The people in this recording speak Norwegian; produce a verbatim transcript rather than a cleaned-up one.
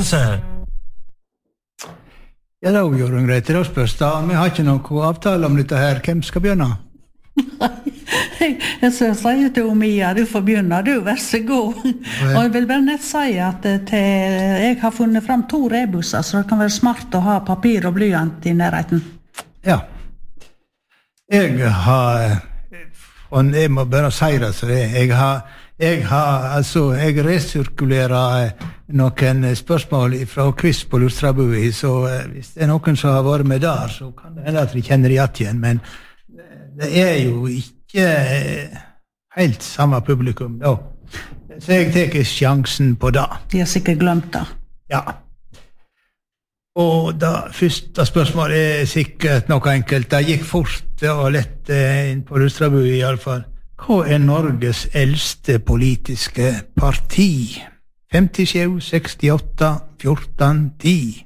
konkurranse. Ja, da gjør hun greit. Det spørs da. Vi har ikke noen avtale om dette her. Hvem skal begynne? jeg, jeg sier til Mia, du får begynne, du, vær så god. Og jeg vil bare nett si at til, jeg har funnet frem to rebusser, så det kan være smart å ha papir og blyant i nærheten. Ja. Jeg har, og jeg må bare si det, så det, jeg har, jeg har, altså, jeg resirkulerer noen spørsmål fra quiz på Lustrabui, så hvis det er noen som har vært med der, så kan det hende at vi kjenner det igjen, men det er jo ikke helt samme publikum da. Så jeg tar sjansen på det. De har sikkert glemt det. Ja. Og da første spørsmålet er sikkert noe enkelt. Det gikk fort og lett inn på Lustrabui i alle fall. Hva er Norges eldste politiske parti? femtisju, sekstiåtte, fjorten, ti.